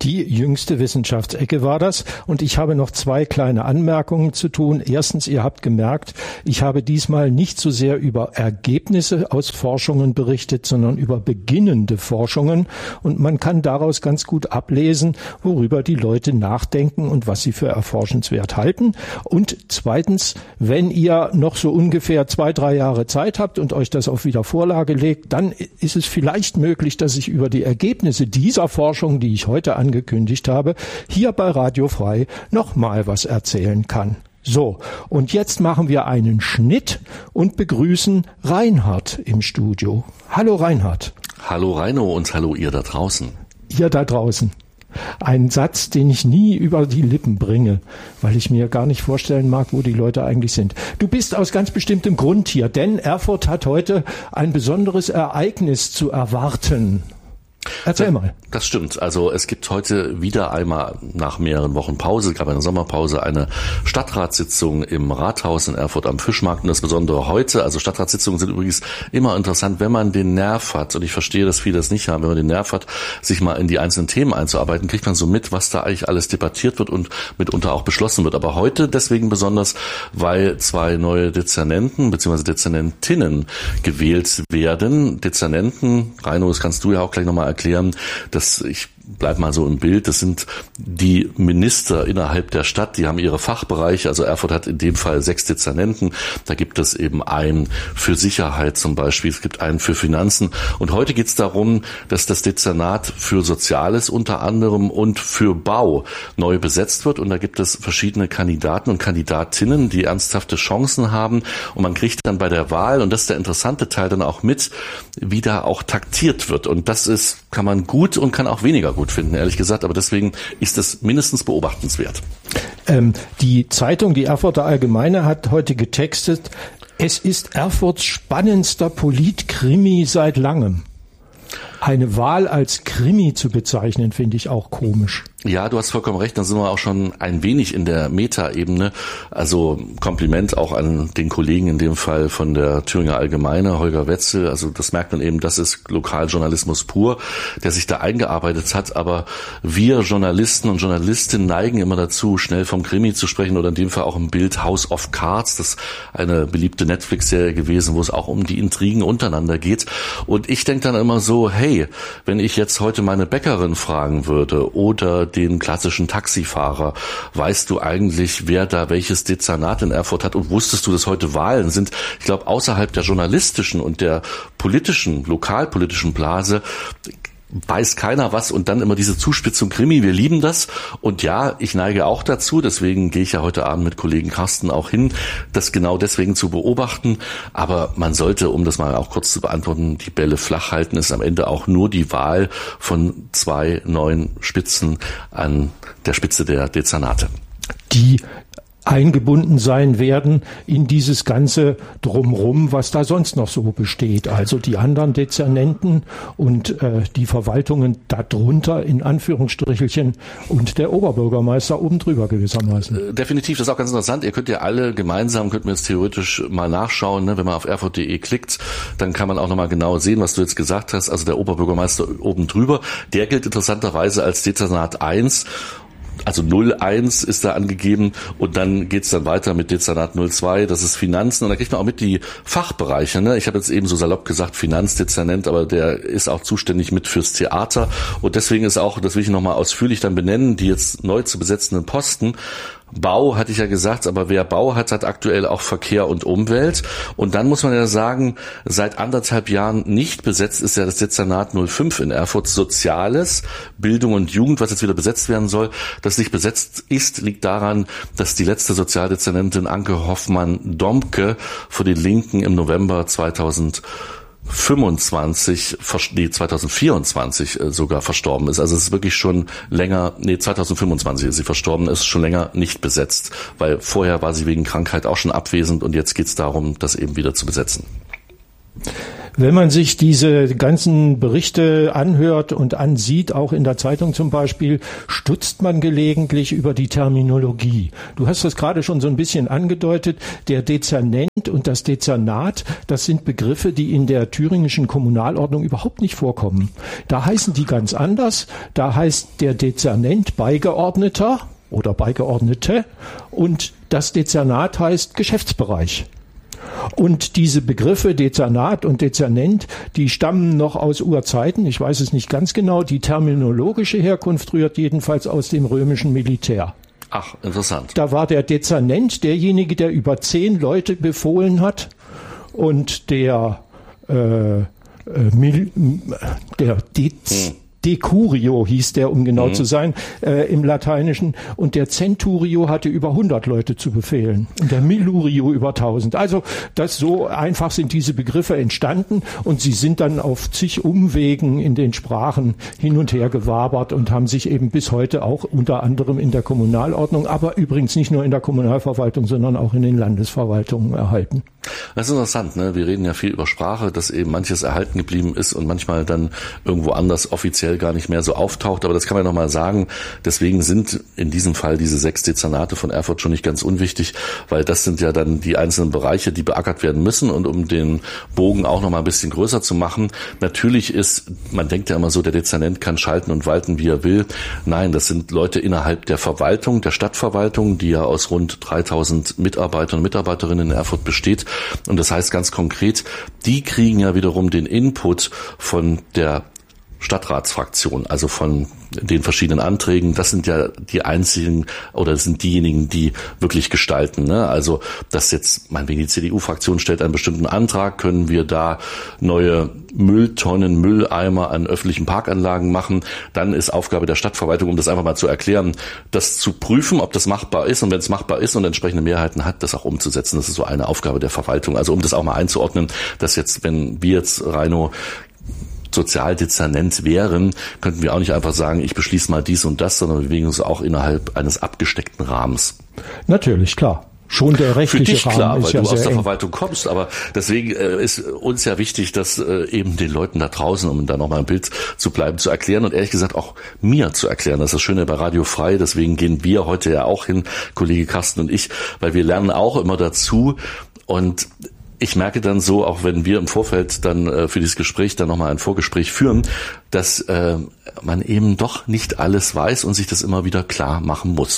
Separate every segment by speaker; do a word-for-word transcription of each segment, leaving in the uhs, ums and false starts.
Speaker 1: Die jüngste Wissenschaftsecke war das. Und ich habe noch zwei kleine Anmerkungen zu tun. Erstens, ihr habt gemerkt, ich habe diesmal nicht so sehr über Ergebnisse aus Forschungen berichtet, sondern über beginnende Forschungen. Und man kann daraus ganz gut ablesen, worüber die Leute nachdenken und was sie für erforschenswert halten. Und zweitens, wenn ihr noch so ungefähr zwei, drei Jahre Zeit habt und euch das auf Wiedervorlage legt, dann ist es vielleicht möglich, dass ich über die Ergebnisse dieser Forschung, die ich heute angekündigt habe, hier bei Radio Frei nochmal was erzählen kann. So, und jetzt machen wir einen Schnitt und begrüßen Reinhard im Studio. Hallo Reinhard.
Speaker 2: Hallo Reino und hallo ihr da draußen.
Speaker 1: Ihr da draußen. Ein Satz, den ich nie über die Lippen bringe, weil ich mir gar nicht vorstellen mag, wo die Leute eigentlich sind. Du bist aus ganz bestimmtem Grund hier, denn Erfurt hat heute ein besonderes Ereignis zu erwarten. Erzähl mal.
Speaker 2: Das stimmt. Also es gibt heute wieder einmal nach mehreren Wochen Pause, gab eine Sommerpause, eine Stadtratssitzung im Rathaus in Erfurt am Fischmarkt. Und das Besondere heute, also Stadtratssitzungen sind übrigens immer interessant, wenn man den Nerv hat. Und ich verstehe, dass viele das nicht haben. Wenn man den Nerv hat, sich mal in die einzelnen Themen einzuarbeiten, kriegt man so mit, was da eigentlich alles debattiert wird und mitunter auch beschlossen wird. Aber heute deswegen besonders, weil zwei neue Dezernenten bzw. Dezernentinnen gewählt werden. Dezernenten, Reino, das kannst du ja auch gleich nochmal erklären, dass ich bleib mal so im Bild, das sind die Minister innerhalb der Stadt, die haben ihre Fachbereiche, also Erfurt hat in dem Fall sechs Dezernenten, da gibt es eben einen für Sicherheit zum Beispiel, es gibt einen für Finanzen und heute geht es darum, dass das Dezernat für Soziales unter anderem und für Bau neu besetzt wird und da gibt es verschiedene Kandidaten und Kandidatinnen, die ernsthafte Chancen haben und man kriegt dann bei der Wahl, und das ist der interessante Teil, dann auch mit, wie da auch taktiert wird und das ist, kann man gut und kann auch weniger gut finden, ehrlich gesagt, aber deswegen ist es mindestens beobachtenswert.
Speaker 1: Ähm, die Zeitung, die Erfurter Allgemeine, hat heute getextet, es ist Erfurts spannendster Politkrimi seit langem. Eine Wahl als Krimi zu bezeichnen, finde ich auch komisch.
Speaker 2: Ja, du hast vollkommen recht, dann sind wir auch schon ein wenig in der Meta-Ebene. Also Kompliment auch an den Kollegen in dem Fall von der Thüringer Allgemeine, Holger Wetzel. Also das merkt man eben, das ist Lokaljournalismus pur, der sich da eingearbeitet hat. Aber wir Journalisten und Journalistinnen neigen immer dazu, schnell vom Krimi zu sprechen oder in dem Fall auch im Bild House of Cards. Das ist eine beliebte Netflix-Serie gewesen, wo es auch um die Intrigen untereinander geht. Und ich denke dann immer so, hey, wenn ich jetzt heute meine Bäckerin fragen würde oder den klassischen Taxifahrer, weißt du eigentlich, wer da welches Dezernat in Erfurt hat und wusstest du, dass heute Wahlen sind? Ich glaube, außerhalb der journalistischen und der politischen, lokalpolitischen Blase weiß keiner was und dann immer diese Zuspitzung Krimi, wir lieben das und ja, ich neige auch dazu, deswegen gehe ich ja heute Abend mit Kollegen Carsten auch hin, das genau deswegen zu beobachten, aber man sollte, um das mal auch kurz zu beantworten, die Bälle flach halten, ist am Ende auch nur die Wahl von zwei neuen Spitzen an der Spitze der Dezernate.
Speaker 1: Die eingebunden sein werden in dieses ganze Drumrum, was da sonst noch so besteht. Also die anderen Dezernenten und äh, die Verwaltungen darunter in Anführungsstrichelchen und der Oberbürgermeister oben drüber gewissermaßen.
Speaker 2: Definitiv, das ist auch ganz interessant. Ihr könnt ja alle gemeinsam, könnt mir jetzt theoretisch mal nachschauen, ne? Wenn man auf erfurt punkt de klickt, dann kann man auch nochmal genau sehen, was du jetzt gesagt hast. Also der Oberbürgermeister oben drüber, der gilt interessanterweise als Dezernat eins. Also null eins ist da angegeben und dann geht's dann weiter mit Dezernat null zwei, das ist Finanzen und da kriegt man auch mit die Fachbereiche. Ne? Ich habe jetzt eben so salopp gesagt Finanzdezernent, aber der ist auch zuständig mit fürs Theater und deswegen ist auch, das will ich nochmal ausführlich dann benennen, die jetzt neu zu besetzenden Posten. Bau hatte ich ja gesagt, aber wer Bau hat, hat aktuell auch Verkehr und Umwelt. Und dann muss man ja sagen, seit anderthalb Jahren nicht besetzt ist ja das Dezernat null fünf in Erfurt Soziales, Bildung und Jugend, was jetzt wieder besetzt werden soll. Das nicht besetzt ist, liegt daran, dass die letzte Sozialdezernentin Anke Hoffmann-Domke von den Linken im November zweitausendfünfundzwanzig, nee, zweitausendvierundzwanzig sogar verstorben ist. Also es ist wirklich schon länger, nee, zweitausendfünfundzwanzig ist sie verstorben, ist schon länger nicht besetzt, weil vorher war sie wegen Krankheit auch schon abwesend und jetzt geht es darum, das eben wieder zu besetzen.
Speaker 1: Wenn man sich diese ganzen Berichte anhört und ansieht, auch in der Zeitung zum Beispiel, stutzt man gelegentlich über die Terminologie. Du hast das gerade schon so ein bisschen angedeutet. Der Dezernent und das Dezernat, das sind Begriffe, die in der thüringischen Kommunalordnung überhaupt nicht vorkommen. Da heißen die ganz anders. Da heißt der Dezernent Beigeordneter oder Beigeordnete und das Dezernat heißt Geschäftsbereich. Und diese Begriffe Dezernat und Dezernent, die stammen noch aus Urzeiten, ich weiß es nicht ganz genau, die terminologische Herkunft rührt jedenfalls aus dem römischen Militär.
Speaker 2: Ach, interessant.
Speaker 1: Da war der Dezernent derjenige, der über zehn Leute befohlen hat und der, äh, äh, Mil, der Dez... Hm. Decurio hieß der, um genau mhm. zu sein, äh, im Lateinischen. Und der Centurio hatte über hundert Leute zu befehlen. Und der Millurio über tausend. Also das so einfach sind diese Begriffe entstanden. Und sie sind dann auf zig Umwegen in den Sprachen hin und her gewabert und haben sich eben bis heute auch unter anderem in der Kommunalordnung, aber übrigens nicht nur in der Kommunalverwaltung, sondern auch in den Landesverwaltungen erhalten.
Speaker 2: Das ist interessant, ne? Wir reden ja viel über Sprache, dass eben manches erhalten geblieben ist und manchmal dann irgendwo anders offiziell gar nicht mehr so auftaucht. Aber das kann man nochmal sagen. Deswegen sind in diesem Fall diese sechs Dezernate von Erfurt schon nicht ganz unwichtig, weil das sind ja dann die einzelnen Bereiche, die beackert werden müssen. Und um den Bogen auch nochmal ein bisschen größer zu machen, natürlich ist, man denkt ja immer so, der Dezernent kann schalten und walten, wie er will. Nein, das sind Leute innerhalb der Verwaltung, der Stadtverwaltung, die ja aus rund dreitausend Mitarbeitern und Mitarbeiterinnen in Erfurt besteht. Und das heißt ganz konkret, die kriegen ja wiederum den Input von der Stadtratsfraktion, also von den verschiedenen Anträgen. Das sind ja die einzigen oder das sind diejenigen, die wirklich gestalten. Ne? Also dass jetzt, meinetwegen die C D U-Fraktion stellt einen bestimmten Antrag, können wir da neue Mülltonnen, Mülleimer an öffentlichen Parkanlagen machen. Dann ist Aufgabe der Stadtverwaltung, um das einfach mal zu erklären, das zu prüfen, ob das machbar ist und wenn es machbar ist und entsprechende Mehrheiten hat, das auch umzusetzen. Das ist so eine Aufgabe der Verwaltung. Also um das auch mal einzuordnen, dass jetzt, wenn wir jetzt, Reino, Sozialdezernent wären, könnten wir auch nicht einfach sagen, ich beschließe mal dies und das, sondern wir bewegen uns auch innerhalb eines abgesteckten Rahmens.
Speaker 1: Natürlich, klar. Schon der rechtliche
Speaker 2: Für dich
Speaker 1: Rahmen
Speaker 2: klar,
Speaker 1: ist
Speaker 2: weil
Speaker 1: ja
Speaker 2: du aus der
Speaker 1: eng.
Speaker 2: Verwaltung kommst, aber deswegen äh, ist uns ja wichtig, dass äh, eben den Leuten da draußen, um da nochmal im Bild zu bleiben, zu erklären und ehrlich gesagt auch mir zu erklären. Das ist das Schöne bei Radio Frei, deswegen gehen wir heute ja auch hin, Kollege Carsten und ich, weil wir lernen auch immer dazu und ich merke dann so, auch wenn wir im Vorfeld dann äh, für dieses Gespräch dann nochmal ein Vorgespräch führen, dass äh, man eben doch nicht alles weiß und sich das immer wieder klar machen muss.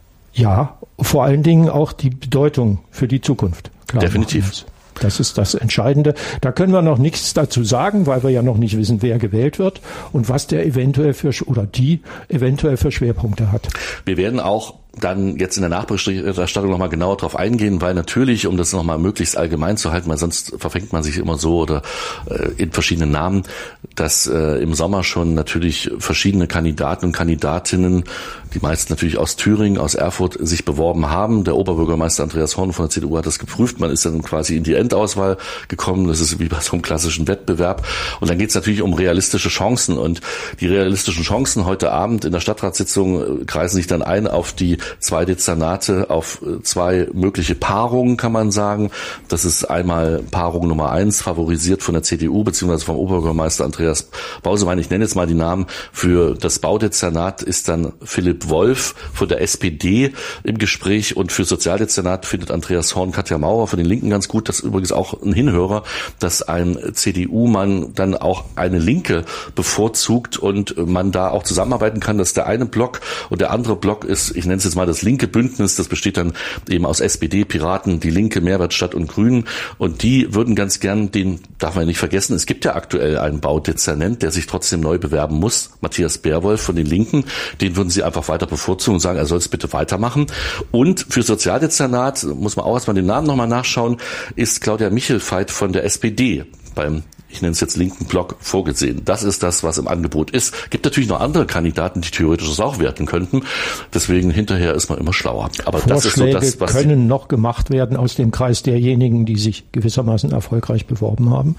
Speaker 1: Ja, vor allen Dingen auch die Bedeutung für die Zukunft. Klar
Speaker 2: Definitiv.
Speaker 1: Machen. Das ist das Entscheidende. Da können wir noch nichts dazu sagen, weil wir ja noch nicht wissen, wer gewählt wird und was der eventuell für oder die eventuell für Schwerpunkte hat.
Speaker 2: Wir werden auch dann jetzt in der Nachberichterstattung nochmal genauer drauf eingehen, weil natürlich, um das nochmal möglichst allgemein zu halten, weil sonst verfängt man sich immer so oder äh, in verschiedenen Namen, dass äh, im Sommer schon natürlich verschiedene Kandidaten und Kandidatinnen, die meisten natürlich aus Thüringen, aus Erfurt, sich beworben haben. Der Oberbürgermeister Andreas Horn von der C D U hat das geprüft. Man ist dann quasi in die Endauswahl gekommen. Das ist wie bei so einem klassischen Wettbewerb. Und dann geht es natürlich um realistische Chancen. Und die realistischen Chancen heute Abend in der Stadtratssitzung kreisen sich dann ein auf die zwei Dezernate, auf zwei mögliche Paarungen, kann man sagen. Das ist einmal Paarung Nummer eins, favorisiert von der C D U beziehungsweise vom Oberbürgermeister Andreas Bausewein. Ich nenne jetzt mal die Namen. Für das Baudezernat ist dann Philipp Wolf von der S P D im Gespräch und für Sozialdezernat findet Andreas Horn Katja Maurer von den Linken ganz gut. Das ist übrigens auch ein Hinhörer, dass ein C D U-Mann dann auch eine Linke bevorzugt und man da auch zusammenarbeiten kann. Das ist der eine Block und der andere Block ist, ich nenne es jetzt mal das linke Bündnis, das besteht dann eben aus S P D, Piraten, die Linke, Mehrwertstadt und Grünen und die würden ganz gern, den darf man nicht vergessen, es gibt ja aktuell einen Baudezernent, der sich trotzdem neu bewerben muss, Matthias Bärwolf von den Linken, den würden sie einfach weiter bevorzugen und sagen, er soll es bitte weitermachen. Und für Sozialdezernat, muss man auch erstmal den Namen nochmal nachschauen, ist Claudia Michelfeit von der S P D beim, ich nenne es jetzt linken Block, vorgesehen. Das ist das, was im Angebot ist. Gibt natürlich noch andere Kandidaten, die theoretisch das auch werden könnten. Deswegen hinterher ist man immer schlauer. Aber
Speaker 1: Vorschläge
Speaker 2: das ist so das, was
Speaker 1: können noch gemacht werden aus dem Kreis derjenigen, die sich gewissermaßen erfolgreich beworben haben.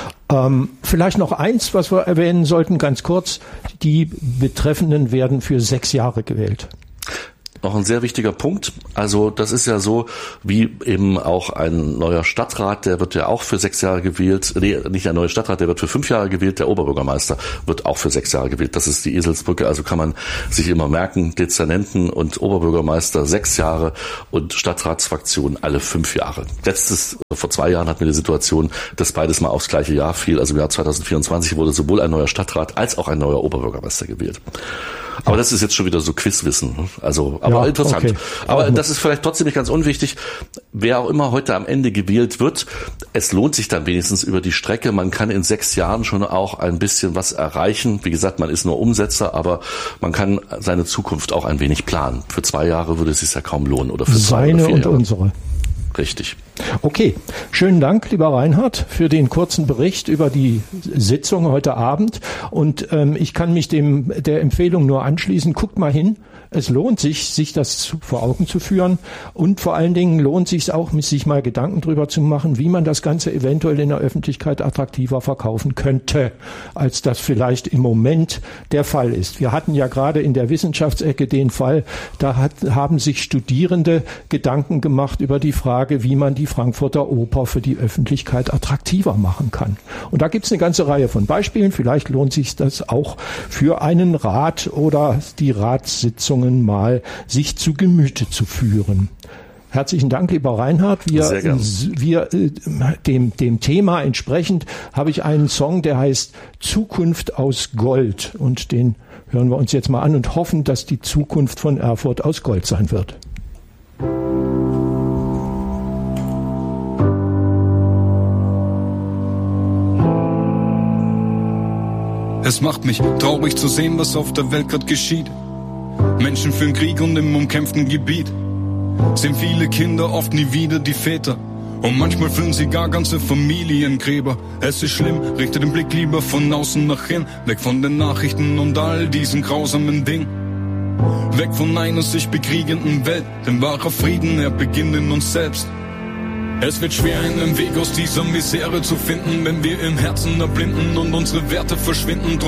Speaker 1: Ähm, vielleicht noch eins, was wir erwähnen sollten, ganz kurz. Die Betreffenden werden für sechs Jahre gewählt.
Speaker 2: Noch ein sehr wichtiger Punkt. Also das ist ja so, wie eben auch ein neuer Stadtrat, der wird ja auch für sechs Jahre gewählt. Nee, nicht ein neuer Stadtrat, der wird für fünf Jahre gewählt. Der Oberbürgermeister wird auch für sechs Jahre gewählt. Das ist die Eselsbrücke. Also kann man sich immer merken, Dezernenten und Oberbürgermeister sechs Jahre und Stadtratsfraktion alle fünf Jahre. Letztes, vor zwei Jahren hatten wir die Situation, dass beides mal aufs gleiche Jahr fiel. Also im Jahr zwanzig vierundzwanzig wurde sowohl ein neuer Stadtrat als auch ein neuer Oberbürgermeister gewählt. Aber das ist jetzt schon wieder so Quizwissen. Also, aber ja, interessant. Okay. Aber das ist vielleicht trotzdem nicht ganz unwichtig. Wer auch immer heute am Ende gewählt wird, es lohnt sich dann wenigstens über die Strecke. Man kann in sechs Jahren schon auch ein bisschen was erreichen. Wie gesagt, man ist nur Umsetzer, aber man kann seine Zukunft auch ein wenig planen. Für zwei Jahre würde es sich ja kaum lohnen oder für zwei
Speaker 1: Seine
Speaker 2: oder vier
Speaker 1: und
Speaker 2: Jahre.
Speaker 1: Unsere.
Speaker 2: Richtig.
Speaker 1: Okay, schönen Dank, lieber Reinhard, für den kurzen Bericht über die Sitzung heute Abend. Und ähm, ich kann mich dem der Empfehlung nur anschließen. Guckt mal hin. Es lohnt sich, sich das vor Augen zu führen. Und vor allen Dingen lohnt sich auch, sich mal Gedanken drüber zu machen, wie man das Ganze eventuell in der Öffentlichkeit attraktiver verkaufen könnte, als das vielleicht im Moment der Fall ist. Wir hatten ja gerade in der Wissenschaftsecke den Fall, da hat, haben sich Studierende Gedanken gemacht über die Frage, wie man die Frankfurter Oper für die Öffentlichkeit attraktiver machen kann. Und da gibt es eine ganze Reihe von Beispielen. Vielleicht lohnt sich das auch für einen Rat oder die Ratssitzung mal sich zu Gemüte zu führen. Herzlichen Dank, lieber Reinhard. Wir, wir dem, dem Thema entsprechend habe ich einen Song, der heißt Zukunft aus Gold. Und den hören wir uns jetzt mal an und hoffen, dass die Zukunft von Erfurt aus Gold sein wird.
Speaker 3: Es macht mich traurig zu sehen, was auf der Welt gerade geschieht. Menschen führen Krieg und im umkämpften Gebiet sehen viele Kinder oft nie wieder die Väter. Und manchmal führen sie gar ganze Familiengräber. Es ist schlimm, richte den Blick lieber von außen nach innen. Weg von den Nachrichten und all diesen grausamen Dingen. Weg von einer sich bekriegenden Welt. Denn wahrer Frieden, er beginnt in uns selbst. Es wird schwer, einen Weg aus dieser Misere zu finden, wenn wir im Herzen erblinden und unsere Werte verschwinden. Drum